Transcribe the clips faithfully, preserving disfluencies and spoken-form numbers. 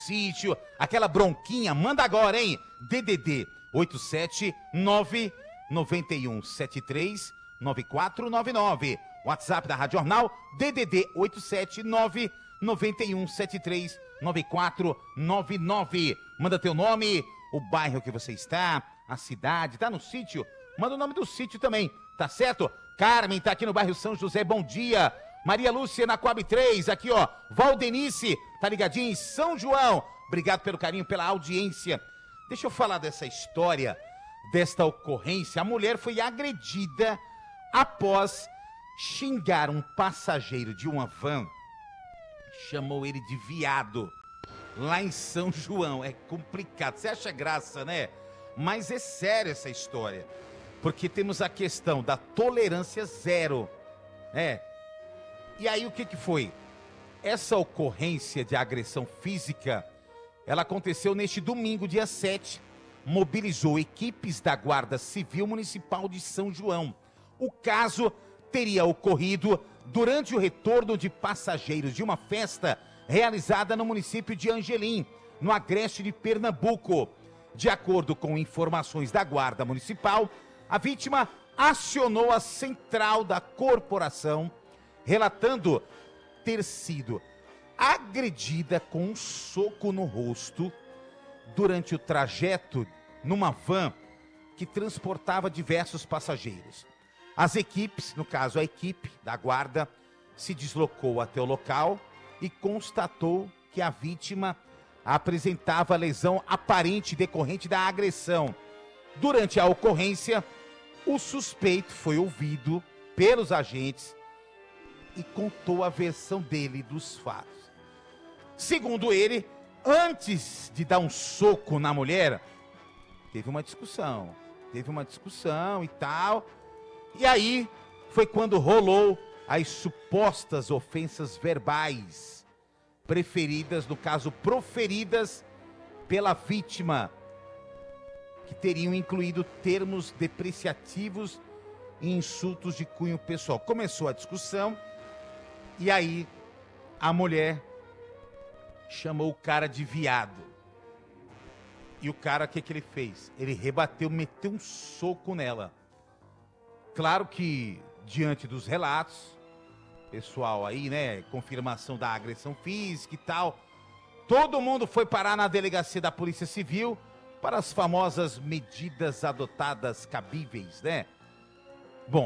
sítio, aquela bronquinha, manda agora, hein? D D D oito sete nove nove um sete três nove quatro nove nove. WhatsApp da Rádio Jornal, D D D oito sete nove nove um sete três nove quatro nove nove. Manda teu nome, o bairro que você está, a cidade, tá no sítio? Manda o nome do sítio também, tá certo? Carmen tá aqui no bairro São José, bom dia. Maria Lúcia na Coab três, aqui ó, Valdenice, tá ligadinho em São João. Obrigado pelo carinho, pela audiência. Deixa eu falar dessa história, desta ocorrência. A mulher foi agredida após xingar um passageiro de uma van. Chamou ele de viado, lá em São João. É complicado, você acha graça, né? Mas é sério essa história, porque temos a questão da tolerância zero, né? E aí o que que foi? Essa ocorrência de agressão física, ela aconteceu neste domingo, dia sete, mobilizou equipes da Guarda Civil Municipal de São João. O caso teria ocorrido durante o retorno de passageiros de uma festa realizada no município de Angelim, no agreste de Pernambuco. De acordo com informações da Guarda Municipal, a vítima acionou a central da corporação, relatando ter sido agredida com um soco no rosto durante o trajeto numa van que transportava diversos passageiros. As equipes, no caso a equipe da guarda, se deslocou até o local e constatou que a vítima apresentava lesão aparente decorrente da agressão. Durante a ocorrência, o suspeito foi ouvido pelos agentes e contou a versão dele dos fatos. Segundo ele, antes de dar um soco na mulher, teve uma discussão, teve uma discussão e tal, e aí foi quando rolou as supostas ofensas verbais, preferidas, no caso, proferidas pela vítima, que teriam incluído termos depreciativos e insultos de cunho pessoal. Começou a discussão, e aí a mulher chamou o cara de viado. E o cara, o que que ele fez? Ele rebateu, meteu um soco nela. Claro que, diante dos relatos, pessoal aí, né, confirmação da agressão física e tal, todo mundo foi parar na delegacia da Polícia Civil para as famosas medidas adotadas cabíveis, né? Bom,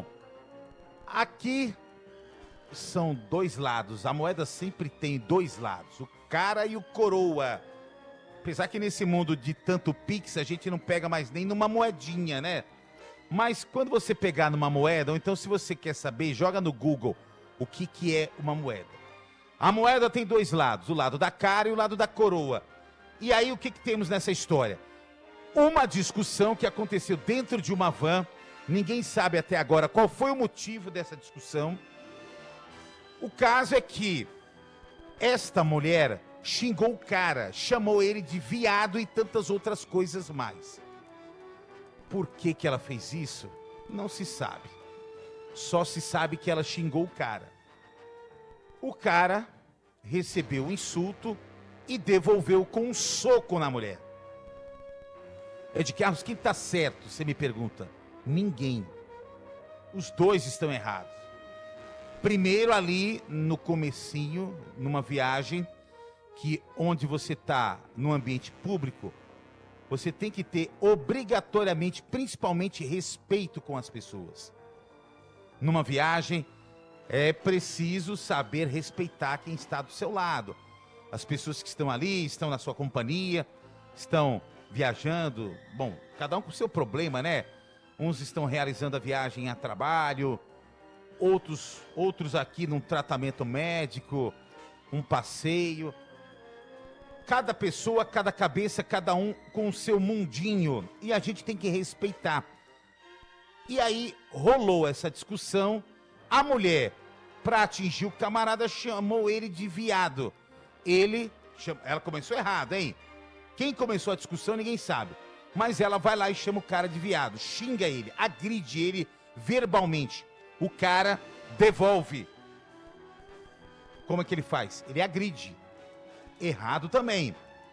aqui são dois lados, a moeda sempre tem dois lados, o cara e o coroa. Apesar que nesse mundo de tanto pix, a gente não pega mais nem numa moedinha, né? Mas quando você pegar numa moeda, ou então se você quer saber, joga no Google o que que é uma moeda. A moeda tem dois lados, o lado da cara e o lado da coroa. E aí o que que temos nessa história? Uma discussão que aconteceu dentro de uma van, ninguém sabe até agora qual foi o motivo dessa discussão. O caso é que esta mulher xingou o cara, chamou ele de viado e tantas outras coisas mais. Por que que ela fez isso? Não se sabe. Só se sabe que ela xingou o cara. O cara recebeu o insulto e devolveu com um soco na mulher. É de Carlos, quem está certo? Você me pergunta. Ninguém. Os dois estão errados. Primeiro ali no comecinho, numa viagem, que onde você está no ambiente público, você tem que ter obrigatoriamente, principalmente, respeito com as pessoas. Numa viagem, é preciso saber respeitar quem está do seu lado. As pessoas que estão ali, estão na sua companhia, estão viajando, bom, cada um com o seu problema, né? Uns estão realizando a viagem a trabalho, outros, outros aqui num tratamento médico, um passeio. Cada pessoa, cada cabeça, cada um com o seu mundinho. E a gente tem que respeitar. E aí rolou essa discussão. A mulher, para atingir o camarada, chamou ele de viado. Ele, ela começou errado, hein? Quem começou a discussão ninguém sabe. Mas ela vai lá e chama o cara de viado. Xinga ele, agride ele verbalmente. O cara devolve. Como é que ele faz? Ele agride. Errado também.